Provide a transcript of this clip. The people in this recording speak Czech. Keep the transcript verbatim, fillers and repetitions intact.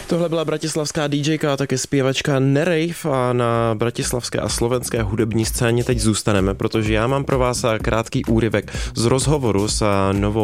Tohle byla bratislavská DJka a také zpěvačka Nerave a na bratislavské a slovenské hudební scéně teď zůstaneme, protože já mám pro vás krátký úryvek z rozhovoru s novou